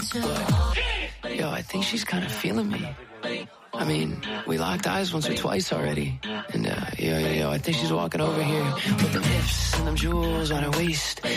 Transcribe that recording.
But, yo, I think she's kind of feeling me. I mean, we locked eyes once or twice already. And, yo, I think she's walking over here with them hips and them jewels on her waist.